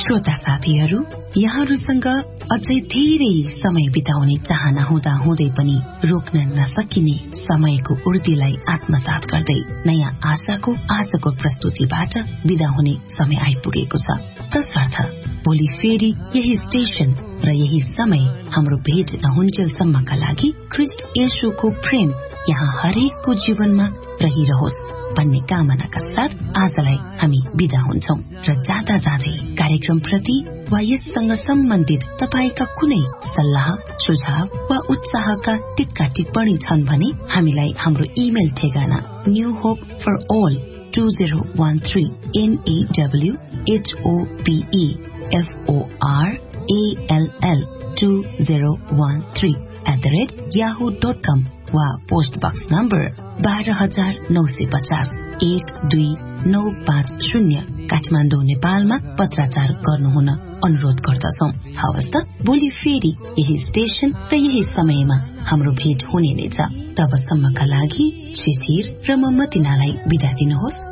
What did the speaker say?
श्रोता साथीहरू, यहाँहरूसँग अझै धेरै समय बिताउने चाहना हुँदा हुँदै पनि रोक्न नसकिने समयको उर्तीलाई आत्मसात गर्दै नयाँ आशाको आजको प्रस्तुतिबाट बिदा हुने समय आइपुगेको छ। तसर्थ भोलि फेरि यही स्टेशन र यही समय हाम्रो भेट नहुन्जेलसम्मका लागि ख्रीष्ट येशूको प्रेम यहाँ हरेकको जीवनमा रहिरहोस् भन्ने कामनाका साथ आजलाई हामी बिदा हुन्छौं र जाँदा जाँदै कार्यक्रम प्रति वा यससँग सम्बन्धित तपाईका कुनै सल्लाह, सुझाव वा उत्साहका टिक्का टिप्पणी छन् भने हामीलाई हाम्रो इमेल ठेगाना newhope2013 वा पोस्ट बक्स नम्बर 12,950 1295 काठमाडौँ नेपालमा पत्राचार गर्नुहुन अनुरोध गर्दछौं। हवस् त, भोलि फेरि यही स्टेशन र यही समयमा हाम्रो भेट हुने नै छ। तबसम्मका लागि शिशिर र मतिनालाई बिदा दिनुहोस्।